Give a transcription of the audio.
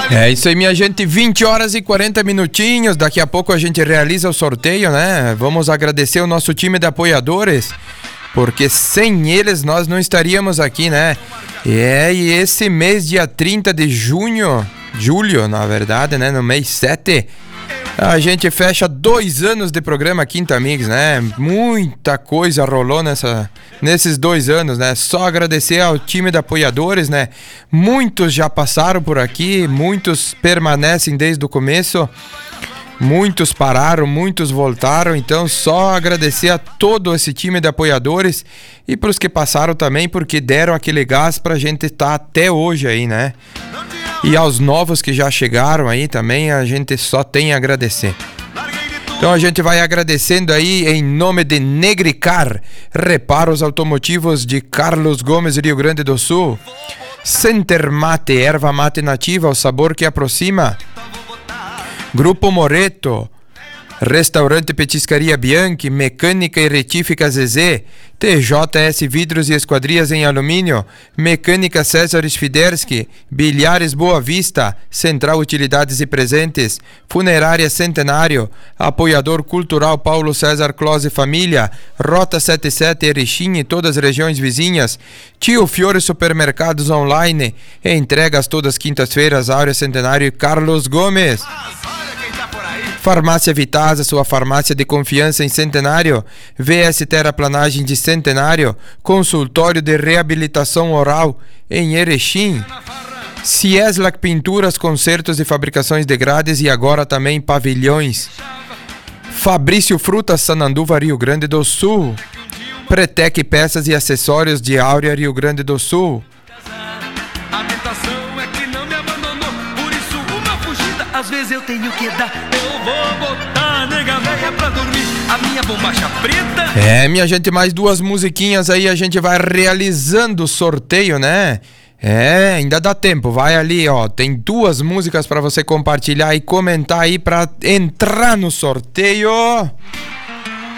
É isso aí, minha gente, 20 horas e 40 minutinhos, daqui a pouco a gente realiza o sorteio, né? Vamos agradecer o nosso time de apoiadores, porque sem eles nós não estaríamos aqui, né? E esse mês, dia 30 de julho, na verdade, né? No mês 7, a gente fecha 2 anos de programa Quinta Mix, né? Muita coisa rolou nesses 2 anos, né? Só agradecer ao time de apoiadores, né? Muitos já passaram por aqui, muitos permanecem desde o começo, muitos pararam, muitos voltaram, então só agradecer a todo esse time de apoiadores e pros que passaram também, porque deram aquele gás pra gente estar até hoje aí, né? E aos novos que já chegaram aí também, a gente só tem a agradecer. Então a gente vai agradecendo aí em nome de Negricar, reparos automotivos de Carlos Gomes, Rio Grande do Sul. Center Mate, erva mate nativa, o sabor que aproxima. Grupo Moreto, Restaurante Petiscaria Bianchi, Mecânica e Retífica Zezé, TJS Vidros e Esquadrias em Alumínio, Mecânica César Sfiderski, Bilhares Boa Vista, Central Utilidades e Presentes, Funerária Centenário, Apoiador Cultural Paulo César Close Família, Rota 77 Erechim e todas as regiões vizinhas, Tio Fiore Supermercados Online, entregas todas quintas-feiras, Áurea Centenário e Carlos Gomes. Farmácia Vitasa, sua farmácia de confiança em Centenário. VS Terraplanagem de Centenário. Consultório de Reabilitação Oral em Erechim. Cieslac Pinturas, consertos e fabricações de grades e agora também pavilhões. Fabrício Frutas, Sananduva, Rio Grande do Sul. Pretec Peças e Acessórios de Áurea, Rio Grande do Sul. Às vezes eu tenho que dar, eu vou botar nega velha pra dormir, a minha bombacha preta. Minha gente, mais 2 musiquinhas aí, a gente vai realizando o sorteio, né? Ainda dá tempo, vai ali, ó, tem 2 músicas pra você compartilhar e comentar aí pra entrar no sorteio.